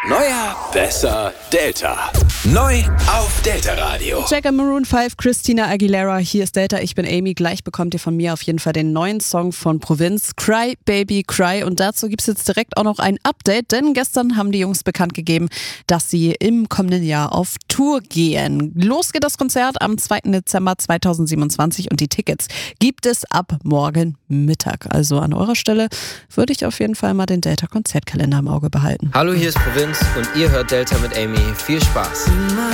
Neuer, besser, Delta. Neu auf Delta Radio. Checker Maroon 5, Christina Aguilera, hier ist Delta, ich bin Amy. Gleich bekommt ihr von mir auf jeden Fall den neuen Song von Provinz, Cry Baby Cry. Und dazu gibt es jetzt direkt auch noch ein Update, denn gestern haben die Jungs bekannt gegeben, dass sie im kommenden Jahr auf Tour gehen. Los geht das Konzert am 2. Dezember 2027 und die Tickets gibt es ab morgen Mittag. Also an eurer Stelle würde ich auf jeden Fall mal den Delta-Konzertkalender im Auge behalten. Hallo, hier ist Provinz und ihr hört Delta mit Amy. Viel Spaß.